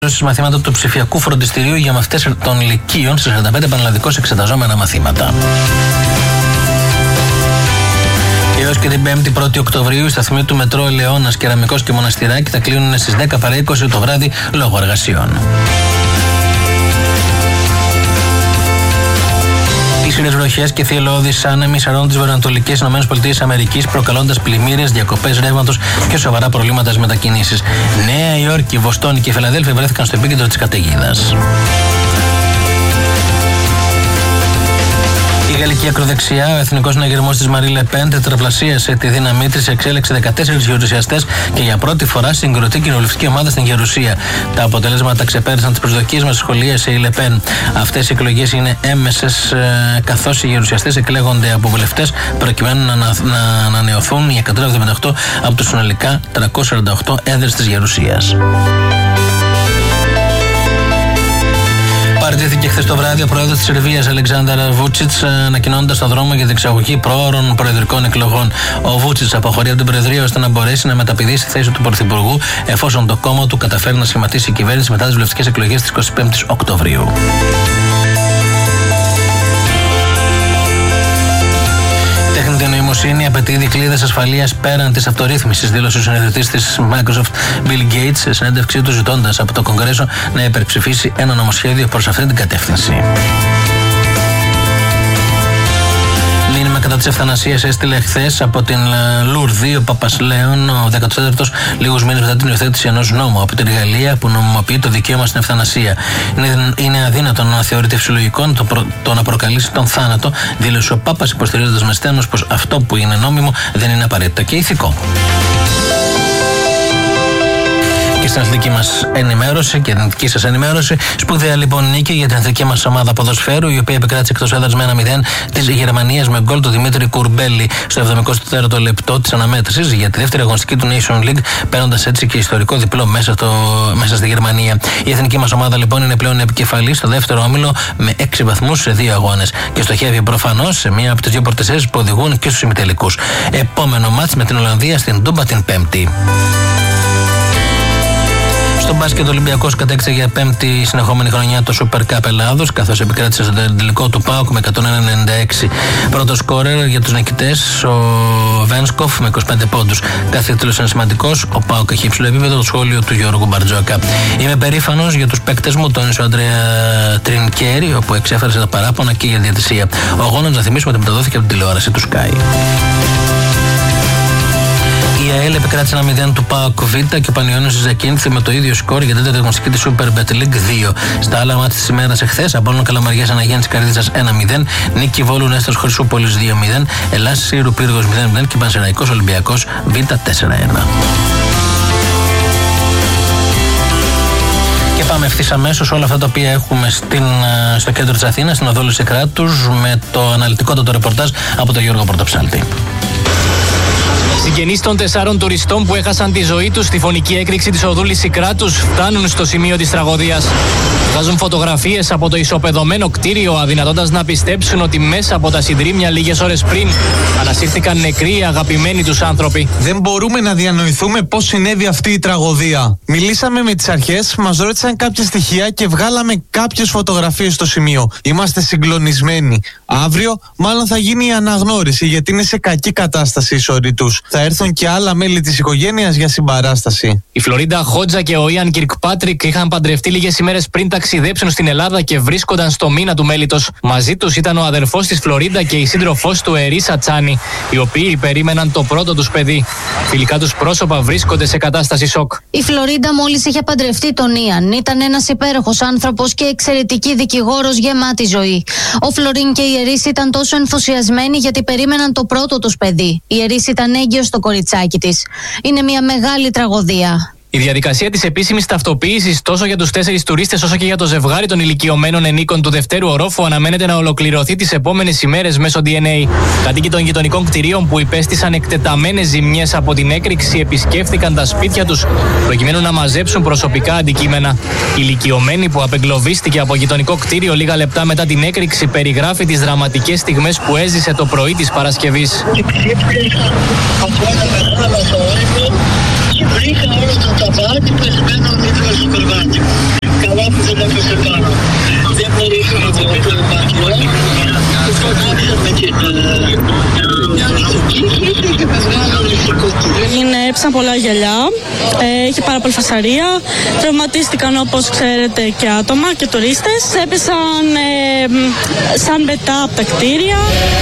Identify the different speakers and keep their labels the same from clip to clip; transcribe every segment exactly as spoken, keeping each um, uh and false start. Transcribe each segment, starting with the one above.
Speaker 1: Μαθήματα του ψηφιακού φροντιστηρίου για μαθητές των Λυκείων σε σαράντα πέντε πανελλαδικώς εξεταζόμενα μαθήματα. Έως και την πέμπτη πρώτη Οκτωβρίου, οι σταθμοί του Μετρό Ελαιώνας, Κεραμικός και Μοναστηράκι θα κλείνουν στις δέκα παρά είκοσι το βράδυ λόγω εργασιών. Ισχυρές βροχές και θυελλώδεις άνεμοι σαρώνουν τις βορειοανατολικές ΗΠΑ, προκαλώντας πλημμύρες, διακοπές ρεύματος και σοβαρά προβλήματα στις μετακινήσεις. Νέα Υόρκη, Βοστόνη και Φιλαδέλφια βρέθηκαν στο επίκεντρο της καταιγίδας. Η γαλλική ακροδεξιά, ο εθνικός συναγερμός της Μαρί Λεπέν, τετραπλασίασε τη δύναμή της, εξέλεξε δεκατέσσερις γερουσιαστές και για πρώτη φορά συγκροτεί κοινοβουλευτική ομάδα στην Γερουσία. Τα αποτελέσματα ξεπέρασαν τις προσδοκίες μας, σχολίασε η Λεπέν. Αυτές οι εκλογές είναι έμμεσες, καθώς οι γερουσιαστές εκλέγονται από βουλευτές προκειμένου να, να, να ανανεωθούν οι εκατόν εβδομήντα οκτώ από τους συνολικά τριακόσιες σαράντα οκτώ έδρες της Γερουσίας. Παραιτήθηκε χθες το βράδυ ο πρόεδρος της Σερβίας, Αλεξάνδαρ Βούτσιτς, ανακοινώνοντας τον δρόμο για την εξαγωγή προώρων προεδρικών εκλογών. Ο Βούτσιτς αποχωρεί από την Προεδρία ώστε να μπορέσει να μεταπηδήσει στη θέση του Πρωθυπουργού, εφόσον το κόμμα του καταφέρει να σχηματίσει κυβέρνηση μετά τις βουλευτικές εκλογές της εικοστή πέμπτη Οκτωβρίου. Η τεχνητή νοημοσύνη απαιτεί δικλείδες ασφαλείας πέραν της αυτορύθμισης, δήλωσε ο συνεδριτής της Microsoft Bill Gates σε συνέντευξή του, ζητώντας από το Κογκρέσο να υπερψηφίσει ένα νομοσχέδιο προς αυτή την κατεύθυνση. Μήνυμα κατά της ευθανασίας έστειλε χθες από την Λουρδί ο Παπας Λέων, ο δέκατος τέταρτος, λίγους μήνες μετά την υιοθέτηση ενός νόμου από την Γαλλία που νομιμοποιεί το δικαίωμα στην ευθανασία. Είναι, είναι αδύνατο να θεωρείται φυσιολογικό το, προ, το να προκαλήσει τον θάνατο, δήλωσε ο Πάπας, υποστηρίζοντας με στένος πως αυτό που είναι νόμιμο δεν είναι απαραίτητα και ηθικό. Και στην αθλητική μας ενημέρωση και την δική σας ενημέρωση, σπουδαία λοιπόν νίκη για την εθνική μας ομάδα ποδοσφαίρου, η οποία επικράτησε εκτός έδρας με ένα μηδέν της Γερμανίας με γκολ του Δημήτρη Κουρμπέλη στο εβδομηκοστό τέταρτο λεπτό της αναμέτρησης για τη δεύτερη αγωνιστική του Nation League, παίρνοντας έτσι και ιστορικό διπλό μέσα, στο, μέσα στη Γερμανία. Η εθνική μας ομάδα λοιπόν είναι πλέον επικεφαλής στο δεύτερο όμιλο με έξι βαθμούς σε δύο αγώνες και στοχεύει προφανώς σε μία από τις δύο πρώτες που οδηγούν και στους ημιτελικούς. Επόμενο μάτς με την Ολλανδία στην Τούμπα την Πέμπτη. Στο μπάσκετ, ο Ολυμπιακός κατέκτησε για πέμπτη συνεχόμενη χρονιά το Super Cup Ελλάδος, καθώς επικράτησε στο τελικό του ΠΑΟΚ με εκατόν ένα ενενήντα έξι. Πρώτος σκόρερ για τους νικητές, ο Βένσκοφ με είκοσι πέντε πόντους. Κάθε τίτλος είναι σημαντικός. Ο ΠΑΟΚ έχει υψηλό επίπεδο, το σχόλιο του Γιώργου Μπαρτζόκα. Είμαι περήφανος για τους παίκτες μου, τόνισε ο Αντρέα Τρινκέρι, όπου εξέφρασε τα παράπονα και για διαιτησία. Ο αγώνας, να θυμίσουμε, ότι μεταδόθηκε από την τηλεόραση του Sky. Η ΑΕΛ επικράτησε ένα μηδέν του ΠΑΟΚ Β και ο Πανιώνιος Ζακίνθη με το ίδιο σκορ για την τέταρτη αγωνιστική της Super Bet League δύο. Στα άλλα μάτια της ημέρας εχθές, Απόλλων Καλαμαριάς Αναγέννης Καρδίτσας ένα μηδέν, Νίκη Βόλου Νέστος Χρυσούπολης δύο μηδέν, Ελλάς Σύρου Πύργος μηδέν μηδέν και Πανσεραϊκός Ολυμπιακός Β τέσσερα ένα. Και πάμε ευθύς αμέσως όλα αυτά τα οποία έχουμε στην, στο κέντρο της Αθήνας, στην οδό Λυσικράτους, με το αναλυτικότατο ρεπορτάζ από τον Γιώργο Πορτοψάλτη.
Speaker 2: Συγγενείς των τεσσάρων τουριστών που έχασαν τη ζωή τους στη φωνική έκρηξη της οδού Λυσικράτους φτάνουν στο σημείο της τραγωδίας. Βγάζουν φωτογραφίες από το ισοπεδωμένο κτίριο, αδυνατώντας να πιστέψουν ότι μέσα από τα συντρίμμια λίγες ώρες πριν ανασύρθηκαν νεκροί οι αγαπημένοι τους άνθρωποι.
Speaker 3: Δεν μπορούμε να διανοηθούμε πώς συνέβη αυτή η τραγωδία. Μιλήσαμε με τις αρχές, μας ρώτησαν κάποια στοιχεία και βγάλαμε κάποιες φωτογραφίες στο σημείο. Είμαστε συγκλονισμένοι. Αύριο μάλλον θα γίνει η αναγνώριση, γιατί είναι σε κακή κατάσταση οι σωροί τους. Θα έρθουν και άλλα μέλη της οικογένειας για συμπαράσταση.
Speaker 2: Η Φλωρίντα Χότζα και ο Ιαν Κιρκπάτρικ είχαν παντρευτεί λίγες ημέρες πριν ταξιδέψουν στην Ελλάδα και βρίσκονταν στο μήνα του μέλιτος. Μαζί τους ήταν ο αδερφός της Φλωρίντα και η σύντροφός του Ερίσα Τσάνι, οι οποίοι περίμεναν το πρώτο τους παιδί. Φιλικά τους πρόσωπα βρίσκονται σε κατάσταση σοκ.
Speaker 4: Η Φλωρίντα μόλις είχε παντρευτεί τον Ιαν. Ήταν ένας υπέροχος άνθρωπος και εξαιρετική δικηγόρος, γεμάτη ζωή. Ο Φλωρίν και η Ερίση ήταν τόσο ενθουσιασμένοι γιατί περίμεναν το πρώτο τους παιδί. Η Ερίση ήταν έγκυος στο κοριτσάκι της. Είναι μια μεγάλη τραγωδία.
Speaker 2: Η διαδικασία της επίσημης ταυτοποίησης τόσο για τους τέσσερις τουρίστες όσο και για το ζευγάρι των ηλικιωμένων ενίκων του δευτέρου ορόφου αναμένεται να ολοκληρωθεί τις επόμενες ημέρες μέσω ντι εν έι. Κατοίκοι των γειτονικών κτηρίων που υπέστησαν εκτεταμένες ζημιές από την έκρηξη επισκέφθηκαν τα σπίτια τους προκειμένου να μαζέψουν προσωπικά αντικείμενα. Η ηλικιωμένη που απεγκλωβίστηκε από γειτονικό κτίριο λίγα λεπτά μετά την έκρηξη περιγράφει τις δραματικές στιγμές που έζησε το πρωί της Παρασκευής.
Speaker 5: Βρήκα όλο το ταβάνι, περιμένω να μην τρώσει το κρεβάτι. Καλά που δεν έπεσε πάνω. Δεν μπορούσα να το κρεβάτι. Το φωνάξαμε και και με βγάλανε στο κούτι.
Speaker 6: Είναι έψαν πολλά γυαλιά, ε, είχε πάρα πολύ φασαρία, τραυματίστηκαν όπως ξέρετε και άτομα και τουρίστες, έπεσαν ε, σαν μετά από τα κτίρια.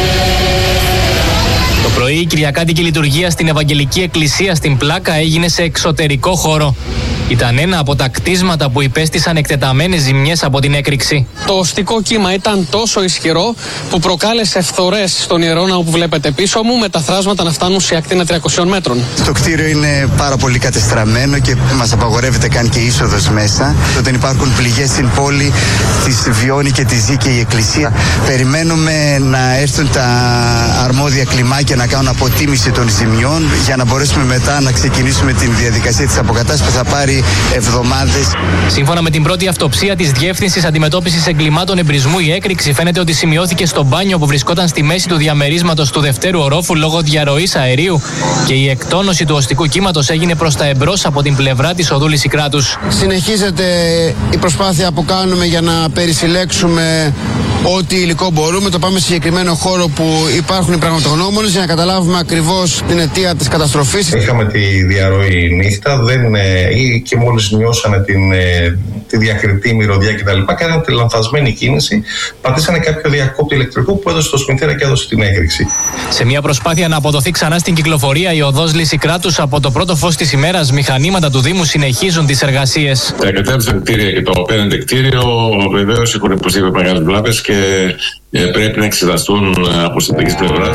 Speaker 2: Το πρωί η κυριακάτικη λειτουργία στην Ευαγγελική Εκκλησία στην Πλάκα έγινε σε εξωτερικό χώρο. Ήταν ένα από τα κτίσματα που υπέστησαν εκτεταμένες ζημιές από την έκρηξη.
Speaker 7: Το οστικό κύμα ήταν τόσο ισχυρό που προκάλεσε φθορές στον Ιερό Ναό που βλέπετε πίσω μου, με τα θράσματα να φτάνουν σε ακτίνα τριακοσίων μέτρων.
Speaker 8: Το κτίριο είναι πάρα πολύ κατεστραμμένο και μας απαγορεύεται καν και είσοδος μέσα. Όταν υπάρχουν πληγές στην πόλη, τις βιώνει και τις ζει και η Εκκλησία. Περιμένουμε να έρθουν τα αρμόδια κλιμάκια να κάνουν αποτίμηση των ζημιών για να μπορέσουμε μετά να ξεκινήσουμε την διαδικασία της αποκατάστασης που θα πάρει εβδομάδες.
Speaker 2: Σύμφωνα με την πρώτη αυτοψία της Διεύθυνσης Αντιμετώπισης Εγκλημάτων Εμπρισμού, η έκρηξη φαίνεται ότι σημειώθηκε στο μπάνιο που βρισκόταν στη μέση του διαμερίσματος του δευτέρου ορόφου λόγω διαρροής αερίου και η εκτόνωση του οστικού κύματος έγινε προς τα εμπρός από την πλευρά της οδού Λυσικράτους.
Speaker 9: Συνεχίζεται η προσπάθεια που κάνουμε για να περισυλλέξουμε ό,τι υλικό μπορούμε. Το πάμε σε συγκεκριμένο χώρο που υπάρχουν οι πραγματογνώμονες για να καταλάβουμε ακριβώς την αιτία της καταστροφής.
Speaker 10: Είχαμε τη διαρροή νύχτα, δεν, ή και μόλις νιώσανε την, τη διακριτή μυρωδιά κτλ. Κάνανε τη λανθασμένη κίνηση, πατήσανε κάποιο διακόπτη ηλεκτρικού που έδωσε το σπινθήρα και έδωσε την έκρηξη.
Speaker 2: Σε μια προσπάθεια να αποδοθεί ξανά στην κυκλοφορία η οδός Λυσικράτους, από το πρώτο φως της ημέρας, μηχανήματα του Δήμου συνεχίζουν τις εργασίες.
Speaker 11: Τα κατέβησαν κτίρια και το απέναντι κτίριο βεβαίως έχουν υποστεί μεγάλες βλάβες και ε, πρέπει να εξεταστούν από στρατηγικής πλευράς.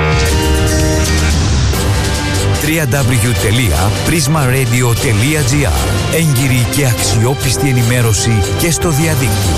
Speaker 12: double-u double-u double-u τελεία πρίσμα ρέιντιο τελεία τζι άρ. Έγκυρη και αξιόπιστη ενημέρωση και στο διαδίκτυο.